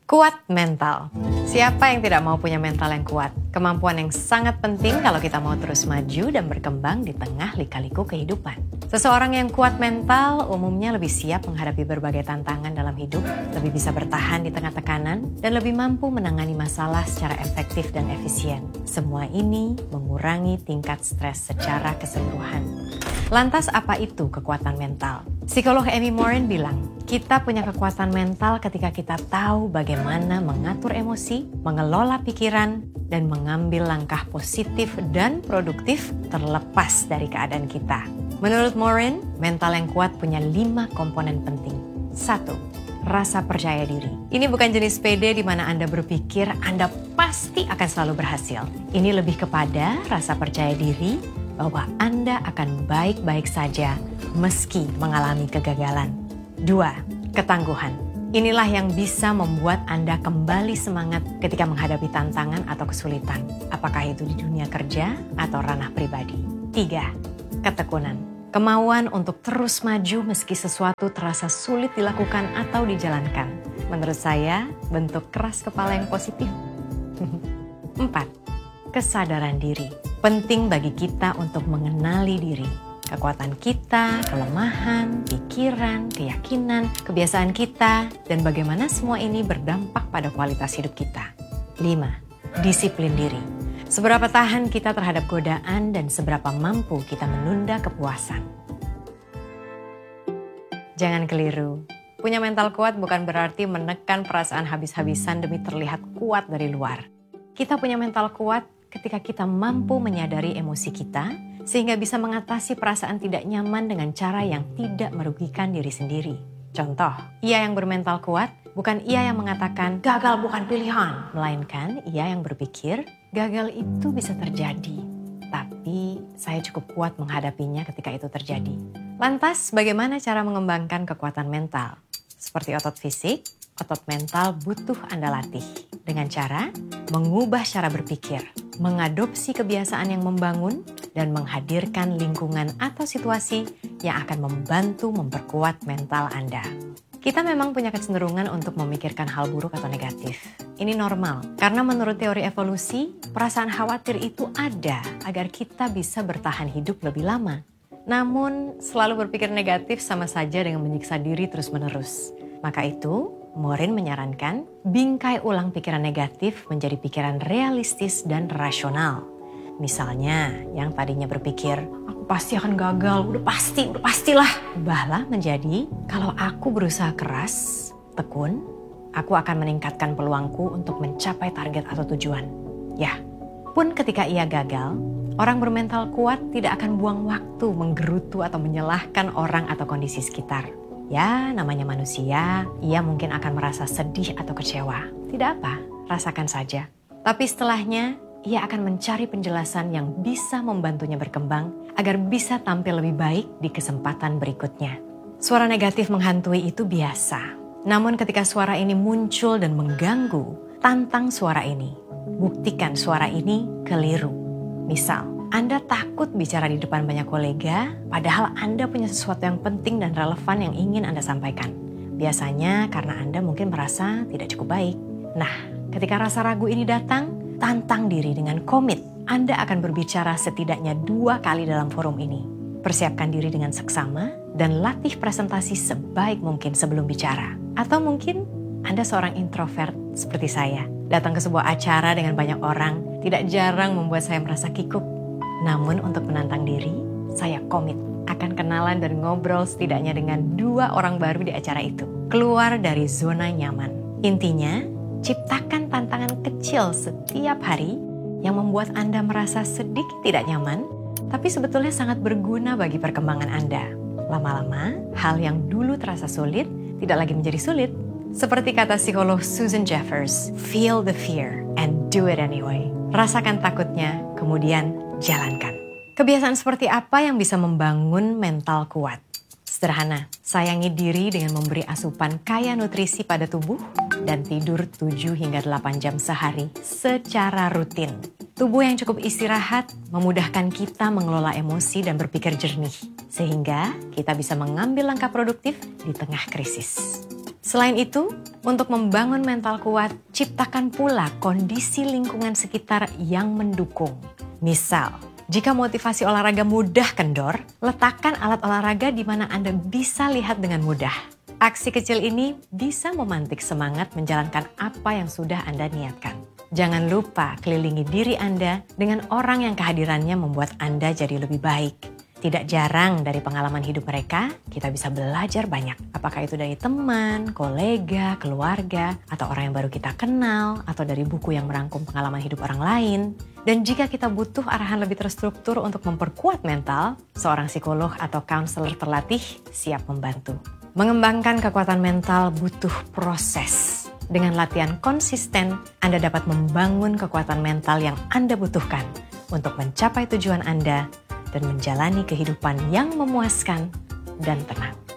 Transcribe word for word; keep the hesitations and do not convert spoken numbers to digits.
Kuat mental. Siapa yang tidak mau punya mental yang kuat? Kemampuan yang sangat penting kalau kita mau terus maju dan berkembang di tengah lika-liku kehidupan. Seseorang yang kuat mental umumnya lebih siap menghadapi berbagai tantangan dalam hidup, lebih bisa bertahan di tengah tekanan, dan lebih mampu menangani masalah secara efektif dan efisien. Semua ini mengurangi tingkat stres secara keseluruhan. Lantas apa itu kekuatan mental? Psikolog Amy Morin bilang, kita punya kekuatan mental ketika kita tahu bagaimana mengatur emosi, mengelola pikiran, dan mengambil langkah positif dan produktif terlepas dari keadaan kita. Menurut Morin, mental yang kuat punya lima komponen penting. Satu, rasa percaya diri. Ini bukan jenis pede di mana Anda berpikir Anda pasti akan selalu berhasil. Ini lebih kepada rasa percaya diri bahwa Anda akan baik-baik saja meski mengalami kegagalan. Dua, ketangguhan. Inilah yang bisa membuat Anda kembali semangat ketika menghadapi tantangan atau kesulitan, apakah itu di dunia kerja atau ranah pribadi. Tiga, ketekunan. Kemauan untuk terus maju meski sesuatu terasa sulit dilakukan atau dijalankan. Menurut saya, bentuk keras kepala yang positif. Empat, kesadaran diri. Penting bagi kita untuk mengenali diri. Kekuatan kita, kelemahan, pikiran, keyakinan, kebiasaan kita, dan bagaimana semua ini berdampak pada kualitas hidup kita. Lima, disiplin diri. Seberapa tahan kita terhadap godaan dan seberapa mampu kita menunda kepuasan. Jangan keliru. Punya mental kuat bukan berarti menekan perasaan habis-habisan demi terlihat kuat dari luar. Kita punya mental kuat ketika kita mampu menyadari emosi kita, sehingga bisa mengatasi perasaan tidak nyaman dengan cara yang tidak merugikan diri sendiri. Contoh, ia yang bermental kuat bukan ia yang mengatakan gagal bukan pilihan, melainkan ia yang berpikir gagal itu bisa terjadi, tapi saya cukup kuat menghadapinya ketika itu terjadi. Lantas, bagaimana cara mengembangkan kekuatan mental? Seperti otot fisik, otot mental butuh Anda latih dengan cara mengubah cara berpikir, mengadopsi kebiasaan yang membangun, dan menghadirkan lingkungan atau situasi yang akan membantu memperkuat mental Anda. Kita memang punya kecenderungan untuk memikirkan hal buruk atau negatif. Ini normal, karena menurut teori evolusi, perasaan khawatir itu ada agar kita bisa bertahan hidup lebih lama. Namun, selalu berpikir negatif sama saja dengan menyiksa diri terus-menerus. Maka itu, Morin menyarankan bingkai ulang pikiran negatif menjadi pikiran realistis dan rasional. Misalnya, yang tadinya berpikir, aku pasti akan gagal, udah pasti, udah pastilah. Ubahlah menjadi, kalau aku berusaha keras, tekun, aku akan meningkatkan peluangku untuk mencapai target atau tujuan. Ya, pun ketika ia gagal, orang bermental kuat tidak akan buang waktu menggerutu atau menyalahkan orang atau kondisi sekitar. Ya, namanya manusia, ia mungkin akan merasa sedih atau kecewa. Tidak apa, rasakan saja. Tapi setelahnya, ia akan mencari penjelasan yang bisa membantunya berkembang agar bisa tampil lebih baik di kesempatan berikutnya. Suara negatif menghantui itu biasa. Namun ketika suara ini muncul dan mengganggu, tantang suara ini. Buktikan suara ini keliru. Misal, Anda takut bicara di depan banyak kolega, padahal Anda punya sesuatu yang penting dan relevan yang ingin Anda sampaikan. Biasanya karena Anda mungkin merasa tidak cukup baik. Nah, ketika rasa ragu ini datang, tantang diri dengan komit. Anda akan berbicara setidaknya dua kali dalam forum ini. Persiapkan diri dengan seksama dan latih presentasi sebaik mungkin sebelum bicara. Atau mungkin Anda seorang introvert seperti saya. Datang ke sebuah acara dengan banyak orang tidak jarang membuat saya merasa kikuk. Namun untuk menantang diri, saya komit akan kenalan dan ngobrol setidaknya dengan dua orang baru di acara itu. Keluar dari zona nyaman. Intinya, ciptakan tantangan kecil setiap hari yang membuat Anda merasa sedikit tidak nyaman, tapi sebetulnya sangat berguna bagi perkembangan Anda. Lama-lama, hal yang dulu terasa sulit tidak lagi menjadi sulit. Seperti kata psikolog Susan Jeffers, feel the fear and do it anyway. Rasakan takutnya, kemudian jalankan. Kebiasaan seperti apa yang bisa membangun mental kuat? Sederhana, sayangi diri dengan memberi asupan kaya nutrisi pada tubuh dan tidur tujuh hingga delapan jam sehari secara rutin. Tubuh yang cukup istirahat memudahkan kita mengelola emosi dan berpikir jernih, sehingga kita bisa mengambil langkah produktif di tengah krisis. Selain itu, Untuk membangun mental kuat, ciptakan pula kondisi lingkungan sekitar yang mendukung. Misal, jika motivasi olahraga mudah kendor, letakkan alat olahraga di mana Anda bisa lihat dengan mudah. Aksi kecil ini bisa memantik semangat menjalankan apa yang sudah Anda niatkan. Jangan lupa kelilingi diri Anda dengan orang yang kehadirannya membuat Anda jadi lebih baik. Tidak jarang dari pengalaman hidup mereka, kita bisa belajar banyak. Apakah itu dari teman, kolega, keluarga, atau orang yang baru kita kenal, atau dari buku yang merangkum pengalaman hidup orang lain. Dan jika kita butuh arahan lebih terstruktur untuk memperkuat mental, seorang psikolog atau konselor terlatih siap membantu. Mengembangkan kekuatan mental butuh proses. Dengan latihan konsisten, Anda dapat membangun kekuatan mental yang Anda butuhkan untuk mencapai tujuan Anda dan menjalani kehidupan yang memuaskan dan tenang.